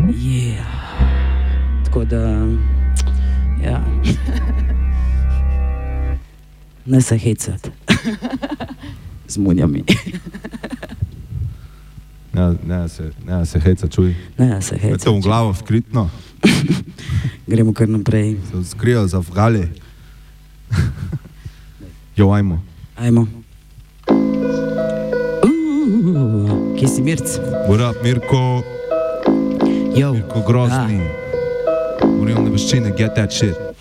Yeah. Tako da, ja. Ne se hecati z munjami. Ne se heca, čuj. Ne se hecati. To v glavo skritno. Gremo kar naprej. Se skrijo za vgali. Jo, ajmo. Ajmo. Kje si Mirc? What up, Mirko? Jo. Mirko Grozni. Moril na veščine, get that shit.